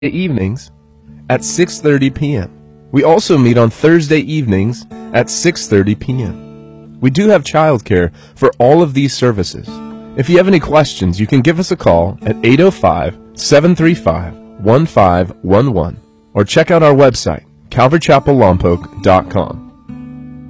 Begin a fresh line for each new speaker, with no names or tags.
evenings at 6:30 p.m. We also meet on Thursday evenings at 6:30 p.m. We do have childcare for all of these services. If you have any questions, you can give us a call at 805-735-1511 or check out our website, calvarychapellompoc.com.